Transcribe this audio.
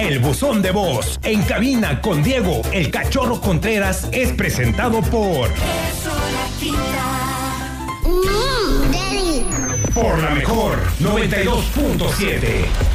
El buzón de voz en cabina con Diego El Cachorro Contreras es presentado por Daddy. por la mejor 92.7.